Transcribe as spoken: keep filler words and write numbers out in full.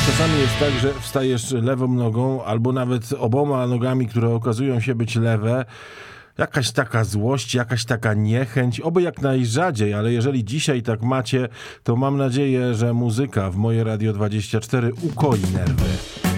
Czasami jest tak, że wstajesz lewą nogą, albo nawet oboma nogami, które okazują się być lewe. Jakaś taka złość, jakaś taka niechęć, oby jak najrzadziej, ale jeżeli dzisiaj tak macie, to mam nadzieję, że muzyka w Moje Radio dwadzieścia cztery ukoi nerwy.